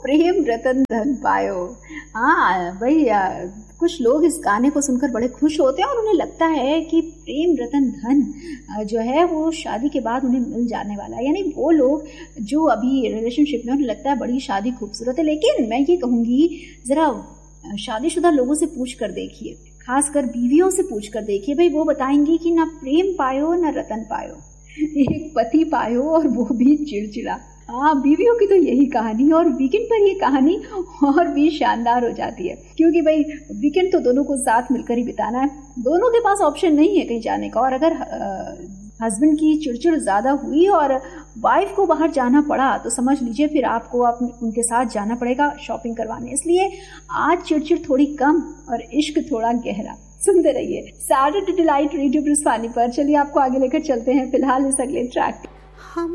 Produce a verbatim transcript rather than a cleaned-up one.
प्रेम रतन धन पायो। हाँ भाई, कुछ लोग इस गाने को सुनकर बड़े खुश होते हैं और उन्हें लगता है कि प्रेम रतन धन जो है वो शादी के बाद उन्हें मिल जाने वाला है। यानी वो लोग जो अभी रिलेशनशिप में, उन्हें लगता है बड़ी शादी खूबसूरत है। लेकिन मैं ये कहूँगी, जरा शादीशुदा लोगों से पूछ कर देखिए, खासकर बीवियों से पूछ कर देखिए, भाई वो बताएंगी कि ना प्रेम पायो ना रतन पायो, एक पति पायो और वो भी चिड़चिड़ा। हाँ, बीवियों की तो यही कहानी, और वीकेंड पर ये कहानी और भी शानदार हो जाती है, क्योंकि भाई वीकेंड तो दोनों को साथ मिलकर ही बिताना है, दोनों के पास ऑप्शन नहीं है कहीं जाने का। और अगर हस्बैंड की चिड़चिड़ ज्यादा हुई और वाइफ को बाहर जाना पड़ा तो समझ लीजिए फिर आपको अपने उनके साथ जाना पड़ेगा शॉपिंग करवाने। इसलिए आज चिड़चिड़ थोड़ी कम और इश्क थोड़ा गहरा। सुनते रहिए सैटरडे डिलाइट रेडियो ब्रिज वाणी पर। चलिए आपको आगे लेकर चलते हैं फिलहाल इस अगले ट्रैक। हम